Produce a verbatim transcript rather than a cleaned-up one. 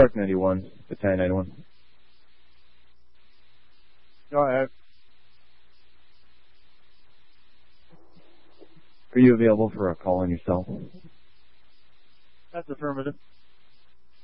Shark ninety-one, Battalion ninety-one. Go ahead. Are you available for a call on yourself? That's affirmative.